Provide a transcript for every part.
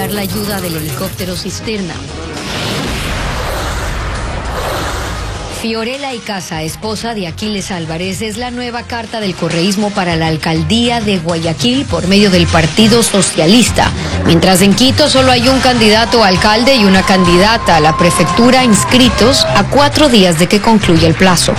anunciar la ayuda del helicóptero cisterna. Fiorella Icaza, esposa de Aquiles Álvarez, es la nueva carta del correísmo para la alcaldía de Guayaquil por medio del Partido Socialista. Mientras en Quito solo hay un candidato a alcalde y una candidata a la prefectura inscritos a 4 días de que concluya el plazo.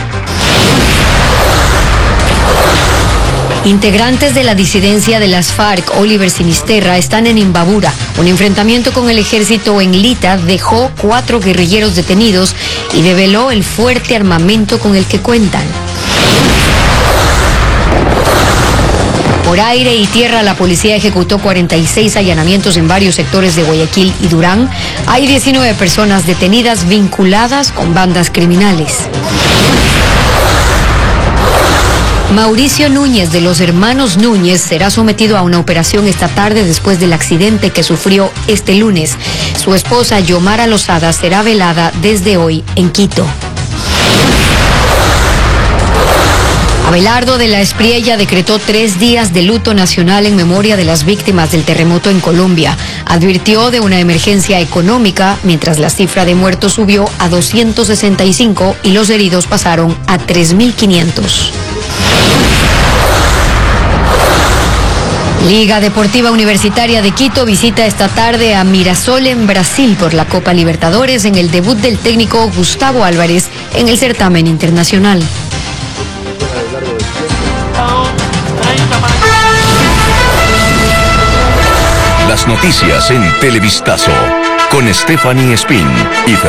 Integrantes de la disidencia de las FARC, Oliver Sinisterra, están en Imbabura. Un enfrentamiento con el ejército en Lita dejó 4 guerrilleros detenidos y develó el fuerte armamento con el que cuentan. Por aire y tierra, la policía ejecutó 46 allanamientos en varios sectores de Guayaquil y Durán. Hay 19 personas detenidas vinculadas con bandas criminales. Mauricio Núñez, de los hermanos Núñez, será sometido a una operación esta tarde después del accidente que sufrió este lunes. Su esposa, Yomara Lozada, será velada desde hoy en Quito. Abelardo de la Espriella decretó 3 días de luto nacional en memoria de las víctimas del terremoto en Colombia. Advirtió de una emergencia económica, mientras la cifra de muertos subió a 265 y los heridos pasaron a 3.500. Liga Deportiva Universitaria de Quito visita esta tarde a Mirasol en Brasil por la Copa Libertadores en el debut del técnico Gustavo Álvarez en el certamen internacional. Las noticias en Televistazo con Stephanie Espín y